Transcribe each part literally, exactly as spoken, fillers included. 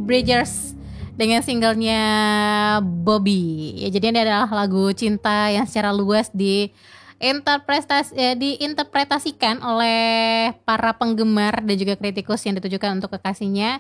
Bridgers dengan singlenya Bobby. Ya, jadi ini adalah lagu cinta yang secara luas di interpretasi eh, diinterpretasikan oleh para penggemar dan juga kritikus yang ditujukan untuk kekasihnya,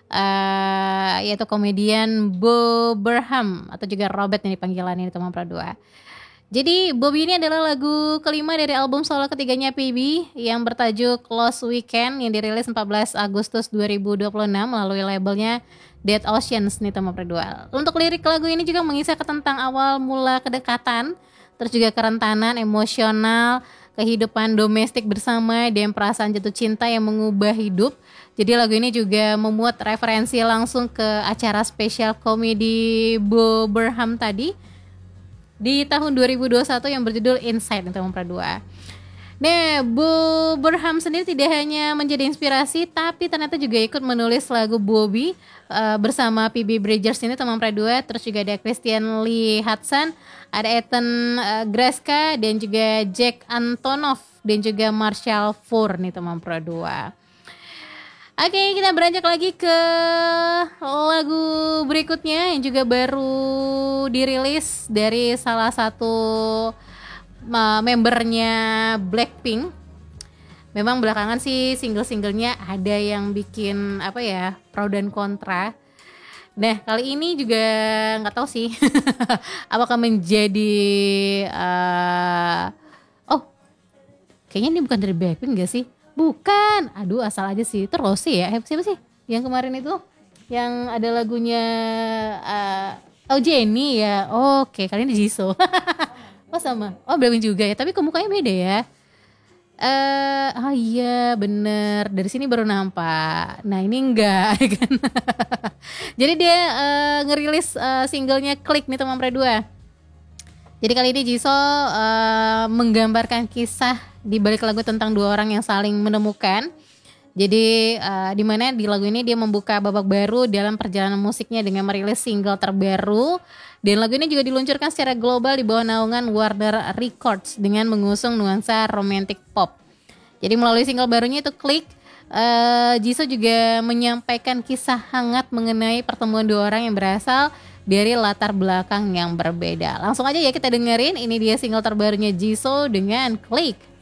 uh, yaitu komedian Bo Burnham atau juga Robert yang dipanggilannya di teman dua. Jadi Bobby ini adalah lagu kelima dari album solo ketiganya P B yang bertajuk Lost Weekend yang dirilis empat belas Agustus dua ribu dua puluh enam melalui labelnya Dead Oceans nih teman berdua. Untuk lirik lagu ini juga mengisahkan tentang awal mula kedekatan, terus juga kerentanan emosional, kehidupan domestik bersama, dan perasaan jatuh cinta yang mengubah hidup. Jadi lagu ini juga memuat referensi langsung ke acara spesial komedi Bo Burnham tadi di tahun dua ribu dua puluh satu yang berjudul Inside teman dua. Nah, Bo Burnham sendiri tidak hanya menjadi inspirasi, tapi ternyata juga ikut menulis lagu Bobby uh, bersama Phoebe Bridgers ini teman dua. Terus juga ada Christian Lee Hudson, ada Ethan uh, Greska, dan juga Jack Antonoff, dan juga Marshall Four nih teman dua. Oke, kita beranjak lagi ke lagu berikutnya yang juga baru dirilis dari salah satu uh, membernya Blackpink. Memang belakangan sih single-singlenya ada yang bikin apa ya, pro dan kontra. Nah, kali ini juga nggak tahu sih apakah menjadi uh, oh kayaknya ini bukan dari Blackpink gak sih? Bukan, aduh asal aja sih. Itu Rosé ya, eh, siapa sih yang kemarin itu yang ada lagunya uh, oh Jennie ya. Oh, oke, kali ini Jisoo. Oh sama, oh Blackpink juga ya, tapi kok mukanya beda ya. Eh, uh, oh iya bener, dari sini baru nampak. Nah ini enggak kan. Jadi dia uh, ngerilis uh, singlenya Click nih teman dua. Jadi kali ini Jisoo uh, menggambarkan kisah di balik lagu tentang dua orang yang saling menemukan. Jadi uh, di mana di lagu ini dia membuka babak baru dalam perjalanan musiknya dengan merilis single terbaru. Dan lagu ini juga diluncurkan secara global di bawah naungan Warner Records dengan mengusung nuansa romantic pop. Jadi melalui single barunya itu Click, uh, Jisoo juga menyampaikan kisah hangat mengenai pertemuan dua orang yang berasal dari latar belakang yang berbeda. Langsung aja ya kita dengerin, ini dia single terbarunya Jisoo dengan Click.